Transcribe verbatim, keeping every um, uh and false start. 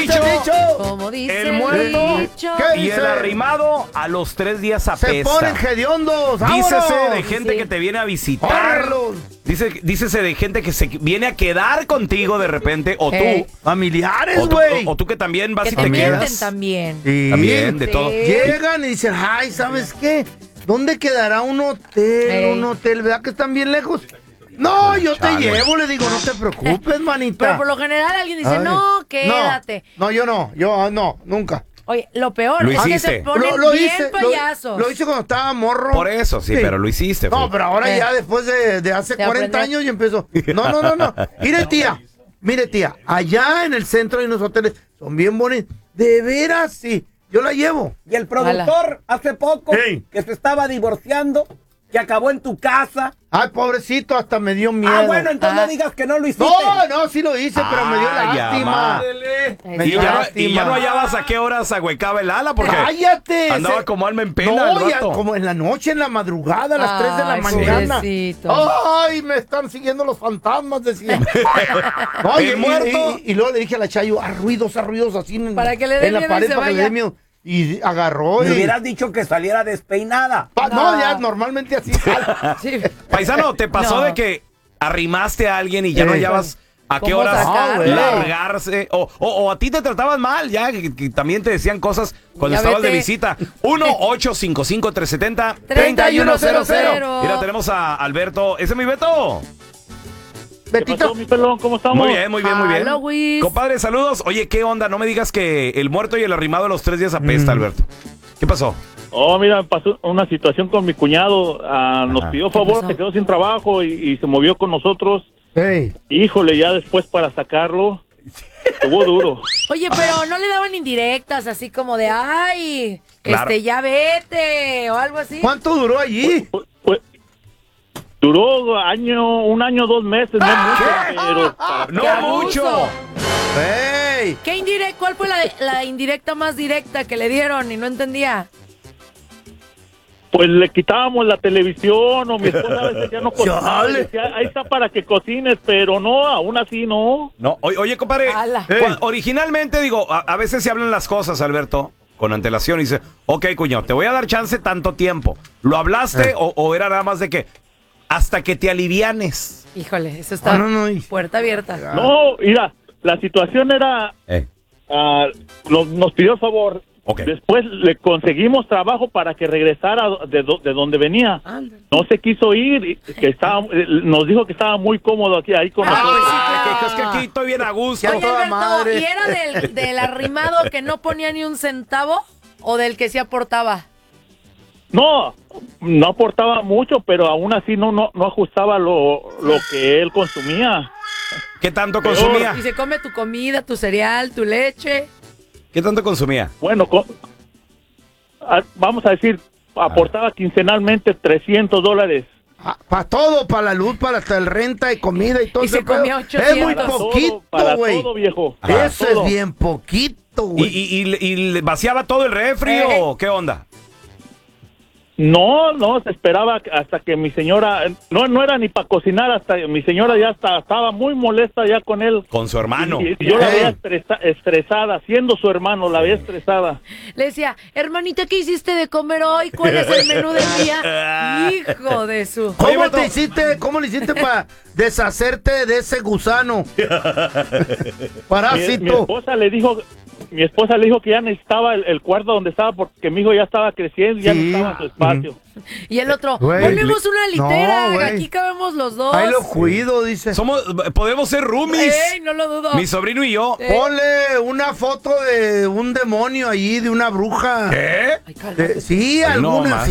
dicho, dicho? Como dice el muerto dicho. ¿Qué y dice? el arrimado a los tres días apesta. Se ponen hediondos. Dícese ¡Vámonos! de gente Sí. que te viene a visitar. ¡Órale! Dice, dícese de gente que se viene a quedar contigo de repente. O Eh. tú. Familiares, O tú, güey. o- o tú que también vas Que y te te mienten quedas. también. Sí. También, de Sí. todo. Llegan y dicen, ay, ¿sabes qué? ¿Dónde quedará un hotel? Ey. Un hotel, ¿verdad que están bien lejos? No, yo te Chale. llevo, le digo, no te preocupes, manita. Pero por lo general alguien dice, Ay. no, quédate. No, no, yo no, yo ah, no, nunca. Oye, lo peor Lo es que hiciste. se ponen Lo, lo bien hice, lo- payasos. Lo, hice cuando estaba morro. Por eso, sí, pero lo hiciste. No, Fui. pero ahora Eh. ya después de, de hace De cuarenta aprender. años yo empiezo. No, no, no, no. Mire, tía. Mire, tía. Allá en el centro hay unos hoteles. Son bien bonitos. De veras, sí. Yo la llevo. Y el productor hace poco Ey. que se estaba divorciando, que acabó en tu casa. Ay, pobrecito, hasta me dio miedo. Ah, bueno, entonces Ah. no digas que no lo hiciste. No, no, sí lo hice, pero me dio Ay, lástima. amá. Me Y dio ya, no- y lástima. ya no hallabas a qué horas agüecaba el ala porque ¡Cállate! andaba Se- como alma en pena No, el ya, vato. como en la noche, en la madrugada, a las tres de la Ay, mañana. pobrecito. ¡Ay, me están siguiendo los fantasmas! Decía. No, y, El y- muerto. y- y luego le dije a la Chayo, a ruidos, a ruidos así en, Para que le dé en la miedo y pared, se para que le vaya. dé miedo. Y agarró Me y... hubieras dicho que saliera despeinada. Pa- no. No. ya normalmente así sale. Sí. Paisano, ¿te pasó No. de que arrimaste a alguien y ya no Eh. hallabas a qué ¿Cómo horas sacarlo? largarse? O, o- o a ti te trataban mal, ya, que, que también te decían cosas cuando Ya estabas de vete. visita. uno ocho cinco cinco tres siete cero treinta y uno cero cero. Mira, tenemos a Alberto. ¿Ese es mi Beto? ¿Qué Betito. pasó, mi pelón? ¿Cómo estamos? Muy bien, muy bien, muy bien. Hello, Wiz. Compadre, saludos. Oye, ¿qué onda? No me digas que el muerto y el arrimado a los tres días apesta, Alberto. ¿Qué pasó? Oh, mira, me pasó una situación con mi cuñado. ah, nos Ajá. pidió ¿Qué favor, pasó? se quedó sin trabajo y, y se movió con nosotros. Ey. Híjole, ya después para sacarlo, estuvo duro. Oye, pero no le daban indirectas así como de, ay, Claro. este, ya vete, o algo así. ¿Cuánto duró allí? Fue- fue- duró año, un año, dos meses, no mucho, pero para- ¡No ¡Qué abuso! mucho! ¡Ey! ¿Qué indirecta? ¿Cuál fue la, la indirecta más directa que le dieron y no entendía? pues le quitábamos la televisión o mi esposa a veces ya no cocinaba. Chale. Decía, ahí está para que cocines, pero no, aún así no. No, oye, oye, compadre, Ala. cua- originalmente digo, a, a veces se hablan las cosas, Alberto, con antelación y dice, ok, cuñado, te voy a dar chance tanto tiempo. ¿Lo hablaste Eh. o, o era nada más de que hasta que te alivianes? Híjole, eso está Ah, no, no, y- puerta abierta. No, mira, la situación era, Eh, ah, nos, nos pidió favor. ok. Después le conseguimos trabajo para que regresara de, do- de donde venía. Ándale. No se quiso ir, y que estaba, eh, nos dijo que estaba muy cómodo aquí, ahí con Ah, nosotros. pues sí, Ay, claro. que, que es que aquí estoy bien a gusto. Ya Oye, toda Alberto, madre. ¿y era del, del arrimado que no ponía ni un centavo o del que sí aportaba? No, no aportaba mucho, pero aún así no no, no ajustaba lo, lo que él consumía. ¿Qué tanto consumía? Y se come tu comida, tu cereal, tu leche. ¿Qué tanto consumía? Bueno, co- a- vamos a decir, aportaba quincenalmente trescientos dólares. Para todo, para la luz, para hasta el renta y comida y todo Y se ese pedo. comía Es ochocientos. muy Para todo, poquito, para güey. todo, viejo. para Eso todo. es bien poquito, ¿Y, güey. y, y- y le vaciaba todo el refri Eh. o qué onda? No, no, se esperaba hasta que mi señora, no no era ni para cocinar, hasta mi señora ya está, estaba muy molesta ya con él. Con su hermano. Y, y yo la Ey. veía estresa- estresada, siendo su hermano, la veía estresada. Le decía, hermanita, ¿qué hiciste de comer hoy? ¿Cuál es el menú del día? Hijo de su... ¿Cómo Oye, Beto. te hiciste, cómo le hiciste para deshacerte de ese gusano? Mi, mi Parásito. esposa le dijo, mi esposa le dijo que ya necesitaba el, el cuarto donde estaba porque mi hijo ya estaba creciendo y ya Sí. necesitaba su espacio. Y el otro, Güey. ponemos una litera, No, güey. aquí cabemos los dos. Ahí lo cuido, dice. Somos, podemos ser roomies. Ey, no lo dudo. Mi sobrino y yo. Sí. Ponle una foto de un demonio allí, de una bruja. ¿Qué? Ay, cálmate. Eh, sí, Ay, no, alguna más.